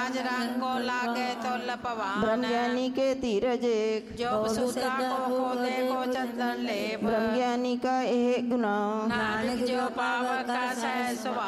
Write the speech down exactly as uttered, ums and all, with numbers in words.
राज रंगो लागे तो लपवान ब्रह्मज्ञानी के तीरज एक जो सूता को खोदे को चंदन लेप ब्रह्मज्ञानी का एक गुना नानक जो पावक का सहसवा